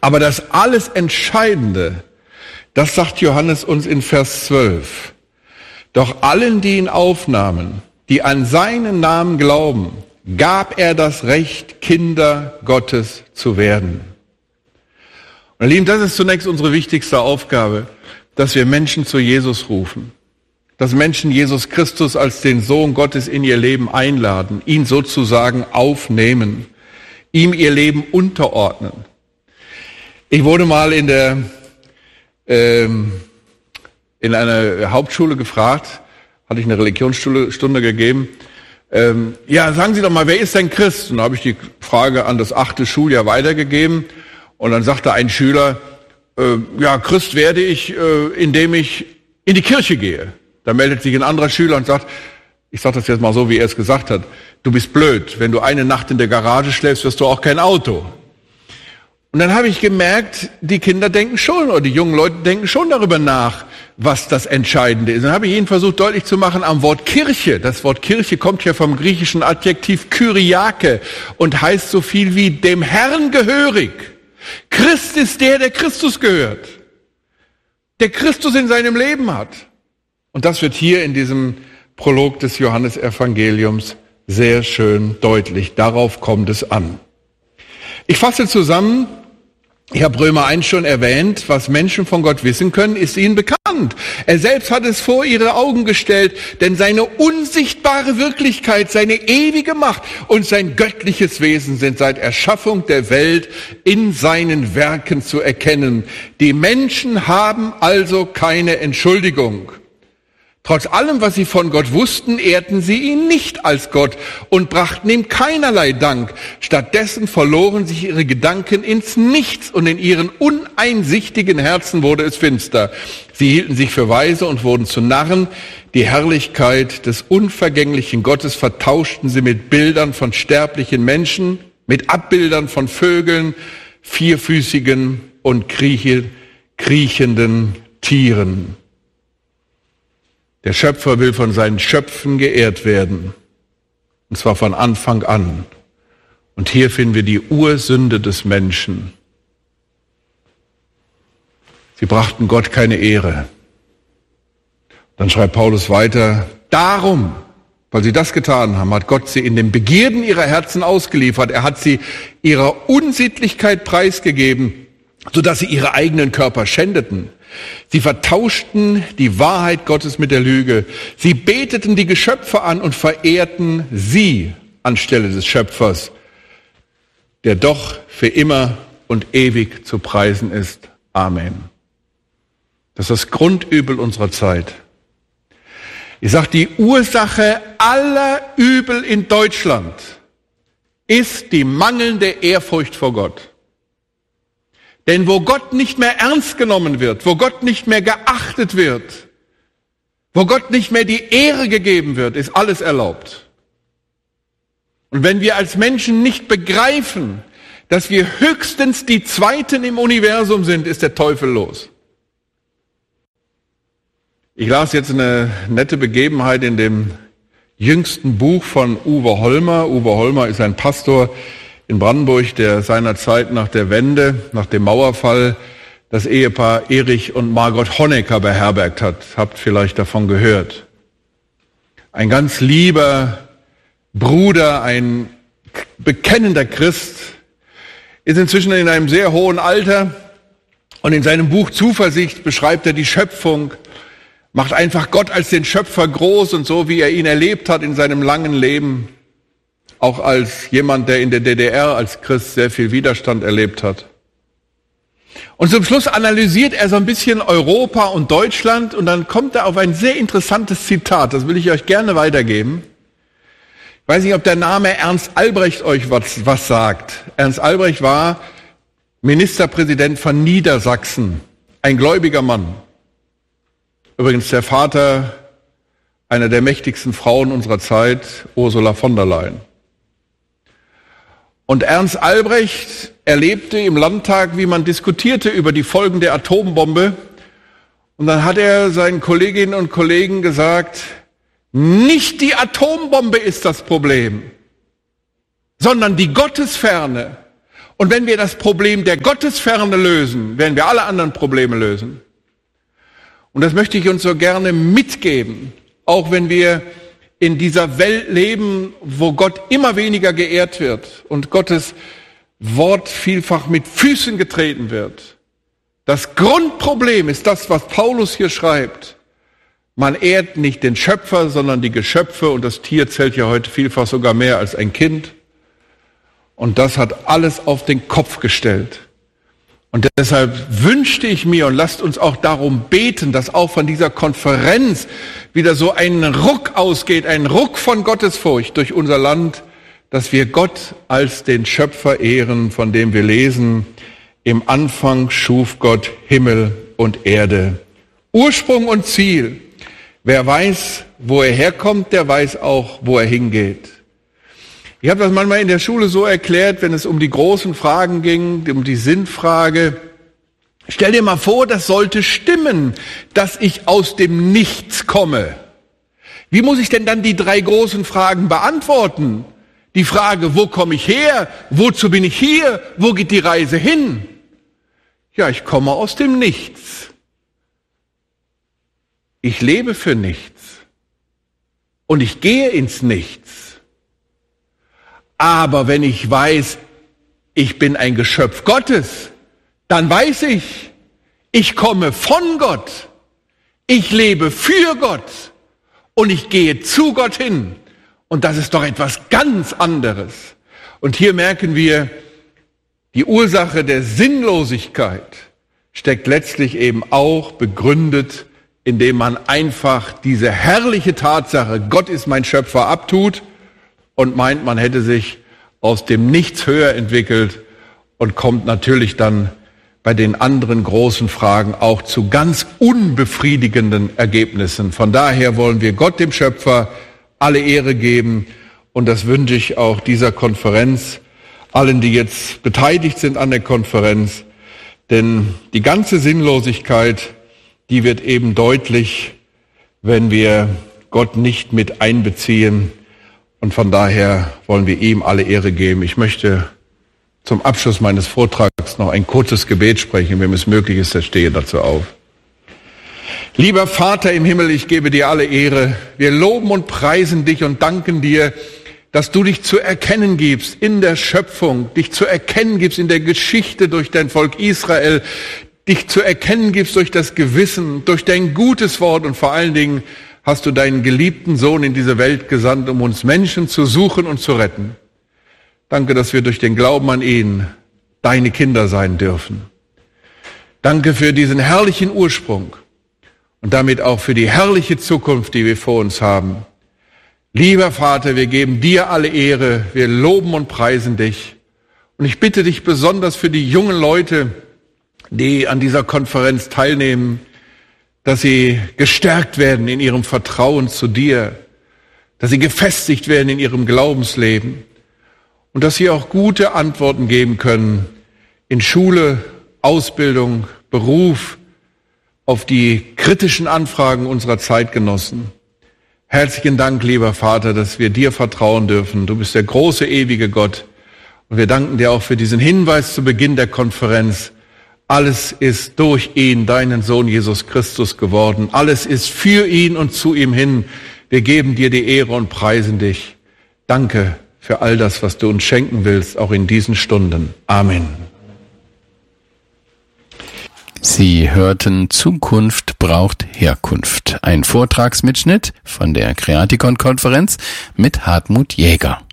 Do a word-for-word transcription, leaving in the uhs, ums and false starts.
Aber das alles Entscheidende, das sagt Johannes uns in Vers zwölf. Doch allen, die ihn aufnahmen, die an seinen Namen glauben, gab er das Recht, Kinder Gottes zu werden. Und ihr Lieben, das ist zunächst unsere wichtigste Aufgabe, dass wir Menschen zu Jesus rufen. Dass Menschen Jesus Christus als den Sohn Gottes in ihr Leben einladen, ihn sozusagen aufnehmen, ihm ihr Leben unterordnen. Ich wurde mal in der ähm, in einer Hauptschule gefragt, hatte ich eine Religionsstunde gegeben. Ähm, ja, sagen Sie doch mal, wer ist denn Christ? Und da habe ich die Frage an das achte Schuljahr weitergegeben. Und dann sagte ein Schüler, äh, ja, Christ werde ich, äh, indem ich in die Kirche gehe. Da meldet sich ein anderer Schüler und sagt, ich sage das jetzt mal so, wie er es gesagt hat, du bist blöd, wenn du eine Nacht in der Garage schläfst, wirst du auch kein Auto. Und dann habe ich gemerkt, die Kinder denken schon, oder die jungen Leute denken schon darüber nach, was das Entscheidende ist. Dann habe ich ihnen versucht deutlich zu machen am Wort Kirche. Das Wort Kirche kommt ja vom griechischen Adjektiv Kyriake und heißt so viel wie dem Herrn gehörig. Christ ist der, der Christus gehört, der Christus in seinem Leben hat. Und das wird hier in diesem Prolog des Johannesevangeliums sehr schön deutlich. Darauf kommt es an. Ich fasse zusammen, ich habe Römer eins schon erwähnt, was Menschen von Gott wissen können, ist ihnen bekannt. Er selbst hat es vor ihre Augen gestellt, denn seine unsichtbare Wirklichkeit, seine ewige Macht und sein göttliches Wesen sind seit Erschaffung der Welt in seinen Werken zu erkennen. Die Menschen haben also keine Entschuldigung. Trotz allem, was sie von Gott wussten, ehrten sie ihn nicht als Gott und brachten ihm keinerlei Dank. Stattdessen verloren sich ihre Gedanken ins Nichts und in ihren uneinsichtigen Herzen wurde es finster. Sie hielten sich für weise und wurden zu Narren. Die Herrlichkeit des unvergänglichen Gottes vertauschten sie mit Bildern von sterblichen Menschen, mit Abbildern von Vögeln, vierfüßigen und krieche, kriechenden Tieren. Der Schöpfer will von seinen Schöpfen geehrt werden, und zwar von Anfang an. Und hier finden wir die Ursünde des Menschen. Sie brachten Gott keine Ehre. Dann schreibt Paulus weiter, darum, weil sie das getan haben, hat Gott sie in den Begierden ihrer Herzen ausgeliefert. Er hat sie ihrer Unsittlichkeit preisgegeben, sodass sie ihre eigenen Körper schändeten. Sie vertauschten die Wahrheit Gottes mit der Lüge. Sie beteten die Geschöpfe an und verehrten sie anstelle des Schöpfers, der doch für immer und ewig zu preisen ist. Amen. Das ist das Grundübel unserer Zeit. Ich sage, die Ursache aller Übel in Deutschland ist die mangelnde Ehrfurcht vor Gott. Denn wo Gott nicht mehr ernst genommen wird, wo Gott nicht mehr geachtet wird, wo Gott nicht mehr die Ehre gegeben wird, ist alles erlaubt. Und wenn wir als Menschen nicht begreifen, dass wir höchstens die Zweiten im Universum sind, ist der Teufel los. Ich las jetzt eine nette Begebenheit in dem jüngsten Buch von Uwe Holmer. Uwe Holmer ist ein Pastor in Brandenburg, der seinerzeit nach der Wende, nach dem Mauerfall, das Ehepaar Erich und Margot Honecker beherbergt hat. Habt vielleicht davon gehört. Ein ganz lieber Bruder, ein bekennender Christ, ist inzwischen in einem sehr hohen Alter und in seinem Buch Zuversicht beschreibt er die Schöpfung, macht einfach Gott als den Schöpfer groß und so, wie er ihn erlebt hat in seinem langen Leben. Auch als jemand, der in der D D R als Christ sehr viel Widerstand erlebt hat. Und zum Schluss analysiert er so ein bisschen Europa und Deutschland und dann kommt er auf ein sehr interessantes Zitat, das will ich euch gerne weitergeben. Ich weiß nicht, ob der Name Ernst Albrecht euch was, was sagt. Ernst Albrecht war Ministerpräsident von Niedersachsen, ein gläubiger Mann. Übrigens der Vater einer der mächtigsten Frauen unserer Zeit, Ursula von der Leyen. Und Ernst Albrecht erlebte im Landtag, wie man diskutierte über die Folgen der Atombombe. Und dann hat er seinen Kolleginnen und Kollegen gesagt, nicht die Atombombe ist das Problem, sondern die Gottesferne Und wenn wir das Problem der Gottesferne lösen, werden wir alle anderen Probleme lösen. Und das möchte ich uns so gerne mitgeben, auch wenn wir in dieser Welt leben, wo Gott immer weniger geehrt wird und Gottes Wort vielfach mit Füßen getreten wird. Das Grundproblem ist das, was Paulus hier schreibt. Man ehrt nicht den Schöpfer, sondern die Geschöpfe, und das Tier zählt ja heute vielfach sogar mehr als ein Kind. Und das hat alles auf den Kopf gestellt. Und deshalb wünschte ich mir, und lasst uns auch darum beten, dass auch von dieser Konferenz wieder so ein Ruck ausgeht, ein Ruck von Gottesfurcht durch unser Land, dass wir Gott als den Schöpfer ehren, von dem wir lesen, im Anfang schuf Gott Himmel und Erde. Ursprung und Ziel. Wer weiß, wo er herkommt, der weiß auch, wo er hingeht. Ich habe das manchmal in der Schule so erklärt, wenn es um die großen Fragen ging, um die Sinnfrage. Stell dir mal vor, das sollte stimmen, dass ich aus dem Nichts komme. Wie muss ich denn dann die drei großen Fragen beantworten? Die Frage, wo komme ich her? Wozu bin ich hier? Wo geht die Reise hin? Ja, ich komme aus dem Nichts. Ich lebe für nichts. Und ich gehe ins Nichts. Aber wenn ich weiß, ich bin ein Geschöpf Gottes, dann weiß ich, ich komme von Gott, ich lebe für Gott und ich gehe zu Gott hin. Und das ist doch etwas ganz anderes. Und hier merken wir, die Ursache der Sinnlosigkeit steckt letztlich eben auch begründet, indem man einfach diese herrliche Tatsache, Gott ist mein Schöpfer, abtut und meint, man hätte sich aus dem Nichts höher entwickelt und kommt natürlich dann bei den anderen großen Fragen auch zu ganz unbefriedigenden Ergebnissen. Von daher wollen wir Gott, dem Schöpfer, alle Ehre geben, und das wünsche ich auch dieser Konferenz, allen, die jetzt beteiligt sind an der Konferenz, denn die ganze Sinnlosigkeit, die wird eben deutlich, wenn wir Gott nicht mit einbeziehen. Und von daher wollen wir ihm alle Ehre geben. Ich möchte zum Abschluss meines Vortrags noch ein kurzes Gebet sprechen. Wenn es möglich ist, dann stehe dazu auf. Lieber Vater im Himmel, ich gebe dir alle Ehre. Wir loben und preisen dich und danken dir, dass du dich zu erkennen gibst in der Schöpfung, dich zu erkennen gibst in der Geschichte durch dein Volk Israel, dich zu erkennen gibst durch das Gewissen, durch dein gutes Wort, und vor allen Dingen hast du deinen geliebten Sohn in diese Welt gesandt, um uns Menschen zu suchen und zu retten. Danke, dass wir durch den Glauben an ihn deine Kinder sein dürfen. Danke für diesen herrlichen Ursprung und damit auch für die herrliche Zukunft, die wir vor uns haben. Lieber Vater, wir geben dir alle Ehre, wir loben und preisen dich. Und ich bitte dich besonders für die jungen Leute, die an dieser Konferenz teilnehmen, dass sie gestärkt werden in ihrem Vertrauen zu dir, dass sie gefestigt werden in ihrem Glaubensleben und dass sie auch gute Antworten geben können in Schule, Ausbildung, Beruf, auf die kritischen Anfragen unserer Zeitgenossen. Herzlichen Dank, lieber Vater, dass wir dir vertrauen dürfen. Du bist der große, ewige Gott. Und wir danken dir auch für diesen Hinweis zu Beginn der Konferenz. Alles ist durch ihn, deinen Sohn Jesus Christus, geworden. Alles ist für ihn und zu ihm hin. Wir geben dir die Ehre und preisen dich. Danke für all das, was du uns schenken willst, auch in diesen Stunden. Amen. Sie hörten Zukunft braucht Herkunft. Ein Vortragsmitschnitt von der Creaticon-Konferenz mit Hartmut Jäger.